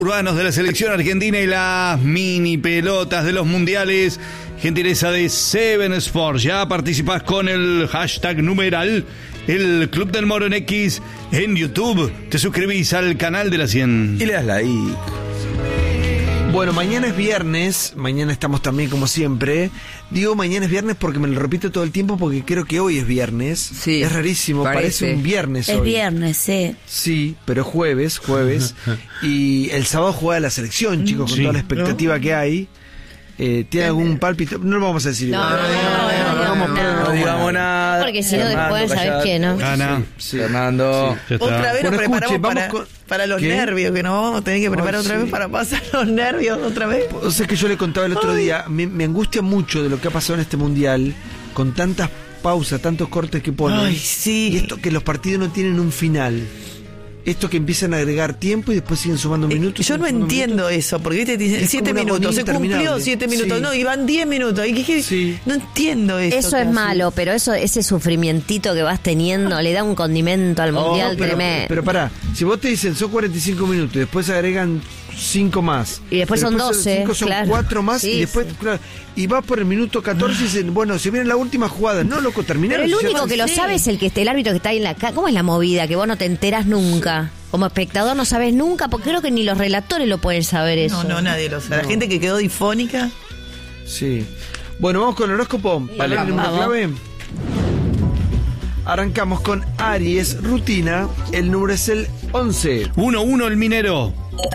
Urbanos de la selección argentina y las mini pelotas de los mundiales. Gentileza de Seven Sports. Ya participás con el hashtag numeral el Club del Moro en X en YouTube. Te suscribís al canal de la 100 y le das like. Bueno, mañana es viernes. Mañana estamos también como siempre. Digo mañana es viernes porque me lo repito todo el tiempo porque creo que hoy es viernes. Sí, es rarísimo, parece un viernes hoy. Es viernes, sí. Sí, pero jueves. Y el sábado juega la selección, chicos, con toda la expectativa que hay. ¿Tiene algún pálpito? No lo vamos a decir. No digamos nada. Porque si no después, ¿sabes qué, no? Gana. Sí. Fernando. Ya está. Otra vez nos preparamos escuche, para los ¿Qué? nervios, que nos vamos a tener que preparar otra vez para pasar los nervios otra vez. O sea, que yo le contaba el otro día, me angustia mucho de lo que ha pasado en este mundial, con tantas pausas, tantos cortes que ponen. Ay, sí. Y esto que los partidos no tienen un final. Esto que empiezan a agregar tiempo y después siguen sumando minutos. Yo no entiendo eso, porque viste, te dicen Es 7 como una minutos, se agonía cumplió interminable. 7 minutos, Sí. no, y van 10 minutos. Sí. No entiendo eso. Eso es malo, pero ese sufrimientito que vas teniendo le da un condimento al mundial tremendo. Pero pará, si vos te dicen son 45 minutos y después agregan 5 más. Y después son 12, 5 son claro. 4 más Sí, y después, sí. claro, y va por el minuto 14 y dicen, bueno, se viene la última jugada. No, loco, terminaron. Pero el ya único está. que lo sabe es el árbitro que está ahí en la calle. ¿Cómo es la movida? Que vos no te enteras nunca. Como espectador no sabes nunca, porque creo que ni los relatores lo pueden saber eso. No, nadie lo sabe. La gente que quedó difónica. Sí. Bueno, vamos con el horóscopo. Vale, ¿El número vamos. clave? Arrancamos con Aries, rutina. El número es el 11. 1-1 el minero.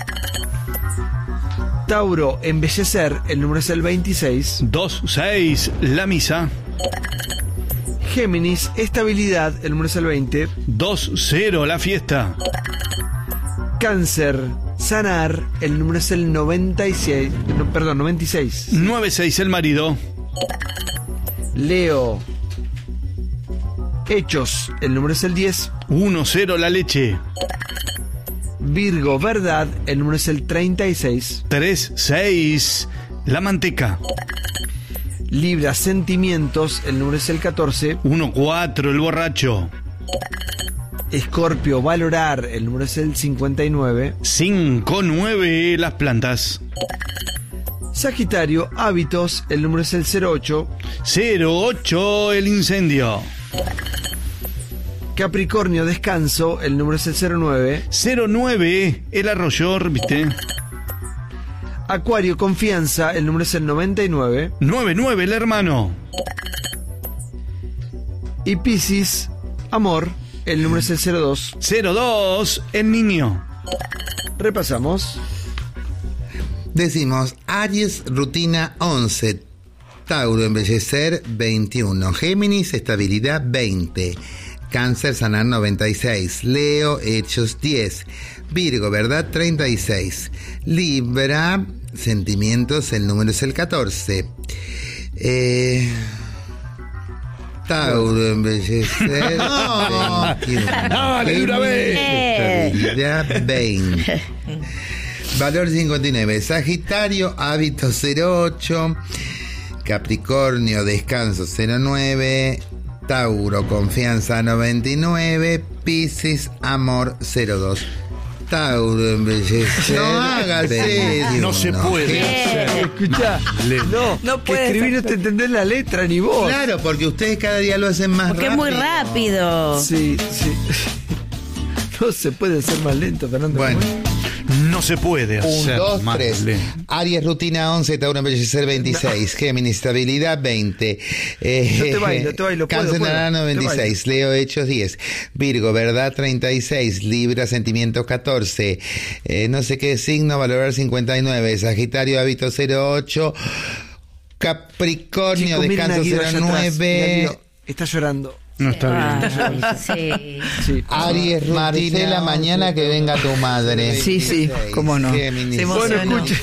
Tauro, embellecer. El número es el 26. 2-6 la misa. Géminis, estabilidad. El número es el 20. 2-0 la fiesta. Cáncer, sanar. El número es el 96. 96. 9-6 el marido. Leo, hechos. El número es el 10. 1-0 la leche. Virgo, verdad. El número es el 36. 3-6 la manteca. Libra, sentimientos. El número es el 14. 1-4 el borracho. Escorpio, valorar. El número es el 59. 5-9 las plantas. Sagitario, hábitos. El número es el 08. 0-8 el incendio. Capricornio, descanso. El número es el 09. 0-9 el arroyo, ¿viste? Acuario, confianza. El número es el 99. 9-9 el hermano. Y Piscis, amor. El número es el 02. 0-2 el niño. Repasamos. Decimos Aries, rutina 11. Tauro, embellecer 21. Géminis, estabilidad 20. Cáncer, sanar 96. Leo, hechos 10. Virgo, verdad 36. Libra, sentimientos, el número es el 14. Tauro, embellecer 21. Dale, una vez. Estabilidad 20. Valor 59. Sagitario, hábito 08. Capricornio, descanso 09. Tauro, confianza 99. Piscis, amor 02. Tauro, embellecer. No hagas eso. No se puede hacer. Escuchá, No que puede escribir ser. no te entendés la letra ni vos. Claro, porque ustedes cada día lo hacen más Porque es muy rápido. Sí. No se puede ser más lento, Fernando. Bueno. No se puede 1, hacer 2, más 3. lento. Aries, rutina 11. Tauro, embellecer 26. Géminis, estabilidad 20. te bailo, Cáncer, puedo. sanar 96. Leo, hechos 10. Virgo, verdad 36. Libra, sentimientos 14. No sé qué signo, valorar 59. Sagitario, hábito 08. Capricornio, Chicos, miren a descanso Guido allá atrás. Mirá, 09. Guido, está llorando. No está bien. Sí. Sí. Aries, rutina Marcela, mañana que venga tu madre. Sí, cómo no. Géminis. Se emocionó. Bueno, escucha.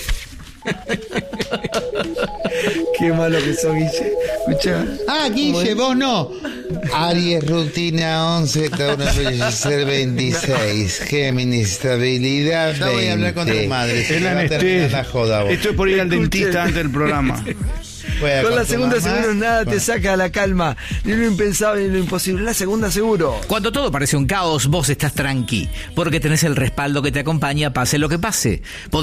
Qué malo que sos, Guille. Escucha. Ah, Guille, vos no. Aries, rutina 11, Tauro, embellecer 26. Géminis, estabilidad 20. Ya voy a hablar con tu madre. Es la Va a terminar anestesia. la joda, vos. Esto es por ir al Escuchen. dentista antes del programa. Juega Con la tu segunda mamá. seguro nada te Bueno. saca la calma, ni lo impensable ni lo imposible. La segunda seguro. Cuando todo parece un caos, vos estás tranqui, porque tenés el respaldo que te acompaña pase lo que pase.